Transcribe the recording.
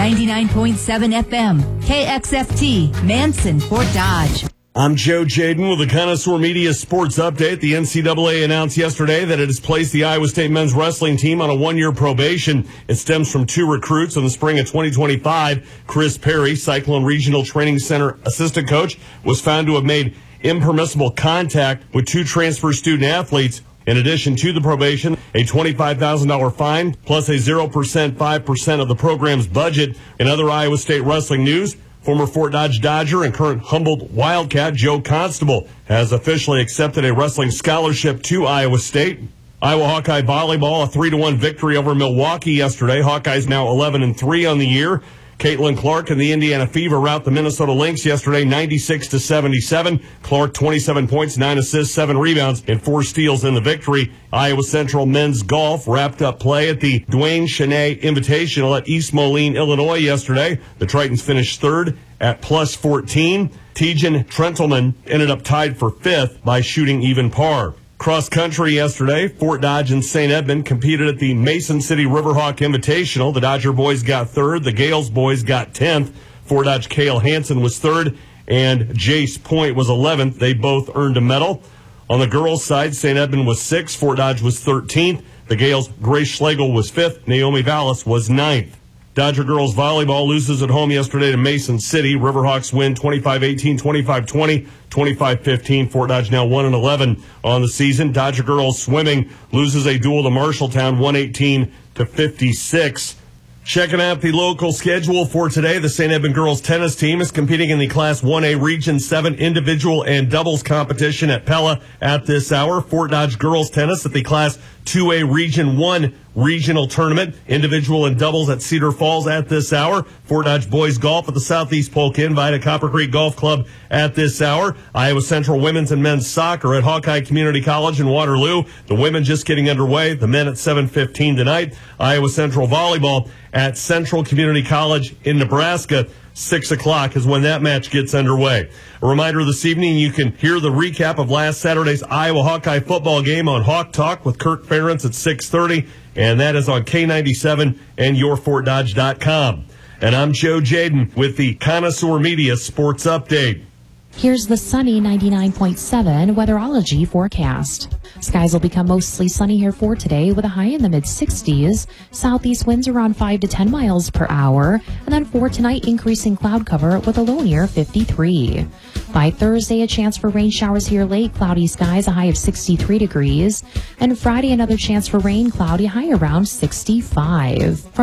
99.7 FM, KXFT, Manson, Fort Dodge. I'm Joe Jaden with the Connoisseur Media Sports Update. The NCAA announced yesterday that it has placed the Iowa State men's wrestling team on a one-year probation. It stems from two recruits in the spring of 2025. Chris Perry, Cyclone Regional Training Center assistant coach, was found to have made impermissible contact with two transfer student athletes. In addition to the probation, a $25,000 fine plus a 0% 5% of the program's budget. In other Iowa State wrestling news, former Fort Dodge Dodger and current Humboldt Wildcat Joe Constable has officially accepted a wrestling scholarship to Iowa State. Iowa Hawkeye volleyball, a 3-1 victory over Milwaukee yesterday. Hawkeyes now 11-3 on the year. Caitlin Clark and the Indiana Fever rout the Minnesota Lynx yesterday 96-77. Clark 27 points, 9 assists, 7 rebounds, and 4 steals in the victory. Iowa Central men's golf wrapped up play at the Dwayne Chenet Invitational at East Moline, Illinois yesterday. The Tritons finished third at plus 14. Tejan Trentelman ended up tied for fifth by shooting even par. Cross country yesterday, Fort Dodge and St. Edmund competed at the Mason City Riverhawk Invitational. The Dodger boys got third. The Gales boys got 10th. Fort Dodge Cale Hansen was third, and Jace Point was 11th. They both earned a medal. On the girls' side, St. Edmund was 6th. Fort Dodge was 13th. The Gales' Grace Schlegel was 5th. Naomi Vallis was 9th. Dodger girls volleyball loses at home yesterday to Mason City. Riverhawks win 25-18, 25-20, 25-15. Fort Dodge now 1-11 on the season. Dodger girls swimming loses a duel to Marshalltown 118-56. Checking out the local schedule for today, the St. Edmund girls tennis team is competing in the Class 1A Region 7 individual and doubles competition at Pella at this hour. Fort Dodge girls tennis at the Class 2A Region 1 regional tournament, individual and doubles at Cedar Falls at this hour. Fort Dodge boys golf at the Southeast Polk Invite at Copper Creek Golf Club at this hour. Iowa Central women's and men's soccer at Hawkeye Community College in Waterloo. The women just getting underway. The men at 7:15 tonight. Iowa Central volleyball at Central Community College in Nebraska. 6 o'clock is when that match gets underway. A reminder this evening, you can hear the recap of last Saturday's Iowa Hawkeye football game on Hawk Talk with Kirk Ferentz at 6:30, and that is on K97 and YourFortDodge.com. And I'm Joe Jaden with the Connoisseur Media Sports Update. Here's the sunny 99.7 weatherology forecast. Skies will become mostly sunny here for today with a high in the mid-60s. Southeast winds around 5 to 10 miles per hour. And then for tonight, increasing cloud cover with a low near 53. By Thursday, a chance for rain showers here late. Cloudy skies, a high of 63 degrees. And Friday, another chance for rain, cloudy, high around 65.